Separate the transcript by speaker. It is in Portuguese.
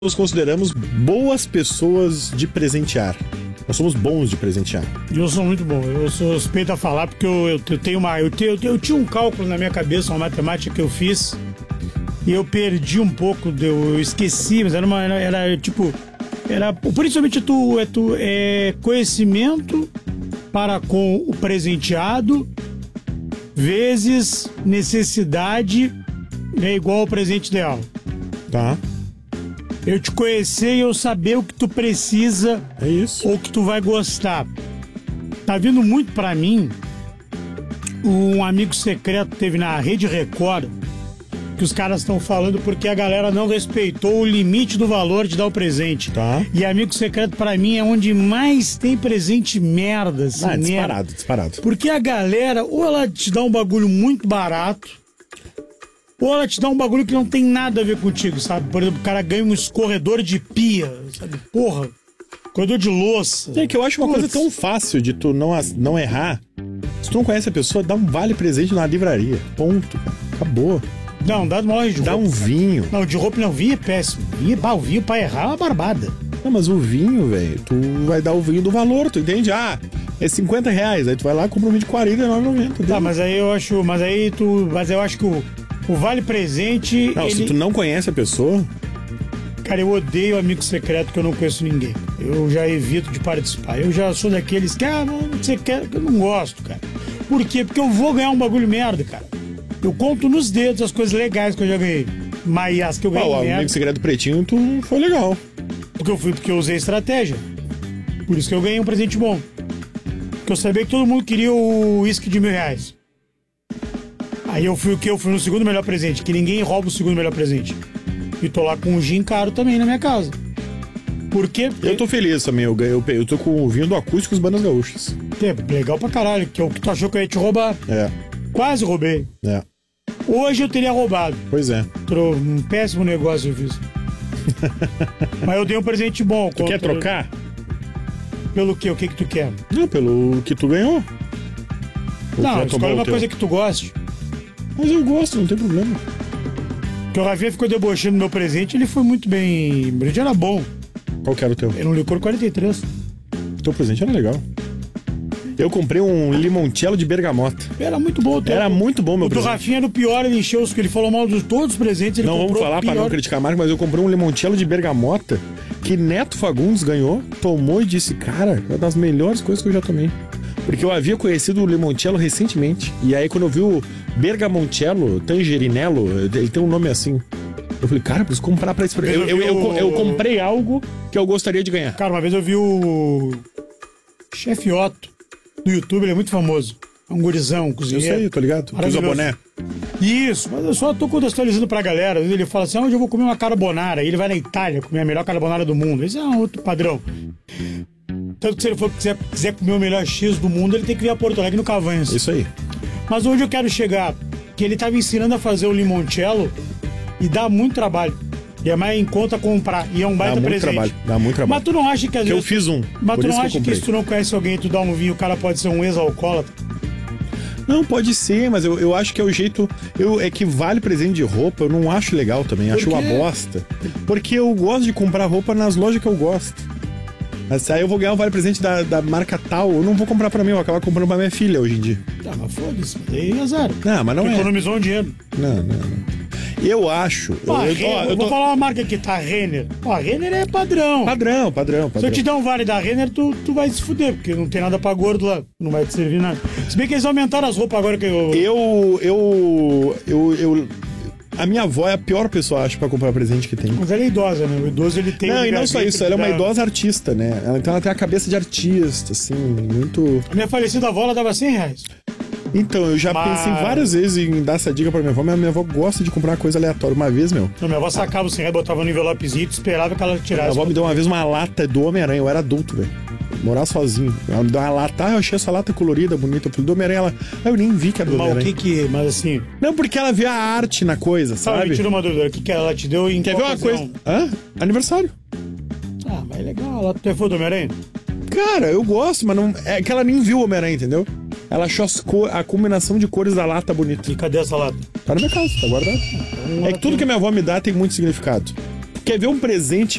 Speaker 1: nos consideramos boas pessoas de presentear. Nós somos bons de presentear.
Speaker 2: Eu sou muito bom. Eu sou suspeito a falar porque eu tinha um cálculo na minha cabeça, uma matemática que eu fiz e eu perdi um pouco, eu esqueci, mas principalmente conhecimento para com o presenteado vezes necessidade é igual ao presente ideal.
Speaker 1: Tá.
Speaker 2: Eu te conhecer e eu saber o que tu precisa.
Speaker 1: É isso.
Speaker 2: Ou que tu vai gostar. Tá vindo muito pra mim um amigo secreto teve na Rede Record que os caras estão falando porque a galera não respeitou o limite do valor de dar o presente.
Speaker 1: Tá.
Speaker 2: E amigo secreto pra mim é onde mais tem presente merda. Assim,
Speaker 1: disparado.
Speaker 2: Porque a galera, ou ela te dá um bagulho muito barato, ou ela te dá um bagulho que não tem nada a ver contigo, sabe? Por exemplo, o cara ganha um escorredor de pia, sabe? Porra, escorredor de louça.
Speaker 1: É que eu acho uma coisa tão fácil de tu não errar. Se tu não conhece a pessoa, dá um vale presente na livraria. Ponto. Acabou.
Speaker 2: Não, dá uma loja de roupa.
Speaker 1: Dá um vinho.
Speaker 2: Não, de roupa não, vinho é péssimo. O vinho pra errar é uma barbada.
Speaker 1: Não, mas o vinho, velho, tu vai dar o vinho do valor, tu entende? Ah, é R$50. Aí tu vai lá e compra um vinho de R$49,90.
Speaker 2: Tá, mas aí eu acho. Mas eu acho que o vale presente.
Speaker 1: Não, se tu não conhece a pessoa.
Speaker 2: Cara, eu odeio amigo secreto que eu não conheço ninguém. Eu já evito de participar. Eu já sou daqueles que, você quer, eu não gosto, cara. Por quê? Porque eu vou ganhar um bagulho merda, cara. Eu conto nos dedos as coisas legais que eu já ganhei. Mas as que eu ganhei.
Speaker 1: O amigo secreto pretinho, tu foi legal.
Speaker 2: Porque eu usei estratégia. Por isso que eu ganhei um presente bom. Porque eu sabia que todo mundo queria o uísque de R$1.000. Aí eu fui no segundo melhor presente, que ninguém rouba o segundo melhor presente. E tô lá com um gin caro também na minha casa. Por quê? Porque...
Speaker 1: Eu tô feliz também, eu tô com o vinho do Acústicos Bandas Gaúchas.
Speaker 2: Legal pra caralho, que é o que tu achou que eu ia te roubar.
Speaker 1: É.
Speaker 2: Quase roubei.
Speaker 1: É.
Speaker 2: Hoje eu teria roubado.
Speaker 1: Pois é.
Speaker 2: Um péssimo negócio eu fiz. Mas eu dei um presente bom.
Speaker 1: Tu quer trocar?
Speaker 2: Pelo quê? O que tu quer?
Speaker 1: Não, pelo que tu ganhou.
Speaker 2: Não, escolhe uma coisa que tu goste.
Speaker 1: Mas eu gosto, não tem problema.
Speaker 2: Porque o Rafinha ficou debochando do meu presente, ele foi muito bem. O presente era bom.
Speaker 1: Qual que era o teu?
Speaker 2: Era um licor 43.
Speaker 1: O teu presente era legal. Eu comprei um limoncello de bergamota.
Speaker 2: Era muito bom.
Speaker 1: Era muito bom, meu
Speaker 2: presente. O do Rafinha era o pior, ele encheu os que ele falou mal de todos os presentes. Ele
Speaker 1: não vamos falar pra não criticar a marca, mas eu comprei um limoncello de bergamota que Neto Fagundes ganhou, tomou e disse, cara, é uma das melhores coisas que eu já tomei. Porque eu havia conhecido o limoncello recentemente. E aí quando eu vi o bergamoncello, tangerinello, ele tem um nome assim. Eu falei, cara, preciso comprar pra experimentar. Eu comprei algo que eu gostaria de ganhar.
Speaker 2: Cara, uma vez eu vi o Chefe Otto do YouTube, ele é muito famoso. É um gurizão, um cozinheiro.
Speaker 1: Eu sei, tô ligado. Tu usa boné.
Speaker 2: Isso, mas eu só tô contextualizando pra galera. Ele fala assim, onde eu vou comer uma carbonara? Aí ele vai na Itália comer a melhor carbonara do mundo. Esse é um outro padrão. Tanto que se ele quiser comer o melhor X do mundo, ele tem que vir a Porto Alegre no Cavanhas.
Speaker 1: Isso aí.
Speaker 2: Mas onde eu quero chegar, que ele tava ensinando a fazer o limoncello e dá muito trabalho. E é mais em conta comprar. E é um baita presente.
Speaker 1: Dá muito trabalho.
Speaker 2: Mas tu não acha que às vezes...
Speaker 1: eu fiz um.
Speaker 2: Mas tu não acha que se tu não conhece alguém e tu dá um vinho, o cara pode ser um ex-alcoólatra?
Speaker 1: Não, pode ser, mas eu acho que é o jeito... É que vale presente de roupa, eu não acho legal também. Acho uma bosta. Porque eu gosto de comprar roupa nas lojas que eu gosto. Mas aí eu vou ganhar um vale presente da marca tal, eu não vou comprar pra mim, eu vou acabar comprando pra minha filha hoje em dia.
Speaker 2: Tá, mas foda-se, aí é zero.
Speaker 1: Não, mas não é.
Speaker 2: Economizou um dinheiro.
Speaker 1: Não. Eu acho...
Speaker 2: Eu vou falar uma marca aqui, tá? Renner. A Renner é padrão.
Speaker 1: Padrão.
Speaker 2: Se eu te der um vale da Renner, tu vai se fuder, porque não tem nada pra gordo lá. Não vai te servir nada. Se bem que eles aumentaram as roupas agora que a minha avó é a pior pessoa, acho, pra comprar presente que tem. Mas ela é idosa, né? O idoso, ele tem...
Speaker 1: Não, e não só isso, ela é uma idosa artista, né? Então ela tem a cabeça de artista, assim, muito...
Speaker 2: A minha falecida avó, ela dava R$100.
Speaker 1: Então, eu já pensei várias vezes em dar essa dica pra minha avó, mas minha avó gosta de comprar coisa aleatória. Uma vez,
Speaker 2: Não, minha avó sacava o R$100, botava no envelopezinho e esperava que ela tirasse.
Speaker 1: Minha avó me deu uma vez uma lata do Homem-Aranha, eu era adulto, velho. Morar sozinho. Ela me deu uma lata, eu achei essa lata colorida, bonita. Eu falei, do Homem-Aranha, eu nem vi que era do Homem-Aranha.
Speaker 2: Mas assim...
Speaker 1: Não, porque ela vê a arte na coisa, sabe?
Speaker 2: Me tira uma dúvida, o que ela te deu em
Speaker 1: quer ver uma coisa? Aniversário.
Speaker 2: Mas é legal, ela é fã do Homem-Aranha?
Speaker 1: Cara, eu gosto, mas não... É que ela nem viu o Homem-Aranha, entendeu? Ela achou a combinação de cores da lata bonita.
Speaker 2: E cadê essa lata?
Speaker 1: Tá na minha casa, tá guardado. É que tudo que a minha avó me dá tem muito significado. Quer ver um presente